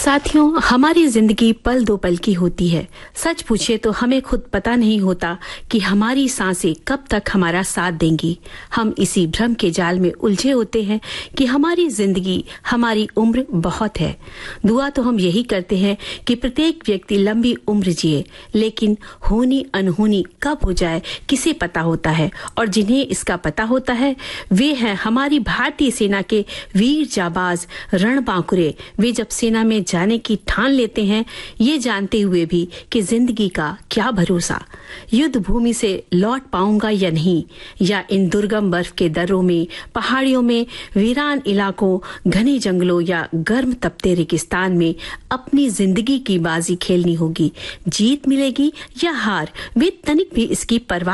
साथियों, हमारी जिंदगी पल दो पल की होती है। सच पूछे तो हमें खुद पता नहीं होता कि हमारी सांसें कब तक हमारा साथ देंगी। हम इसी भ्रम के जाल में उलझे होते हैं कि हमारी जिंदगी, हमारी उम्र बहुत है। दुआ तो हम यही करते हैं कि प्रत्येक व्यक्ति लंबी उम्र जिए, लेकिन होनी अनहोनी कब हो जाए किसे पता होता है। और जिन्हें इसका पता होता है वे हैं हमारी भारतीय सेना के वीर जाबाज रणबांकुरे। वे जब सेना में जाने की ठान लेते हैं, ये जानते हुए भी कि जिंदगी का क्या भरोसा, युद्ध भूमि से लौट पाऊंगा या नहीं, या इन दुर्गम बर्फ के दर्रों में, पहाड़ियों में, वीरान इलाकों, घने जंगलों या गर्म तपते रेगिस्तान में अपनी जिंदगी की बाजी खेलनी होगी। जीत मिलेगी या हार, वे तनिक भी इसकी परवाह